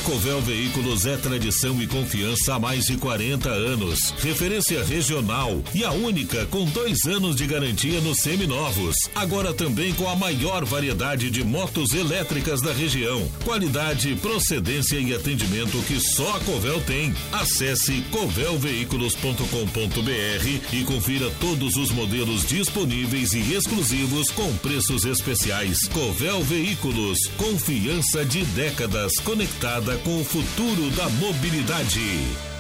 Covel Veículos é tradição e confiança há mais de 40 anos. Referência regional e a única com 2 anos de garantia nos seminovos. Agora também com a maior variedade de motos elétricas da região. Qualidade, procedência e atendimento que só a Covel tem. Acesse covelveículos.com.br e confira todos os modelos disponíveis e exclusivos com preços especiais. Covel Veículos, confiança de décadas conectada com o futuro da mobilidade.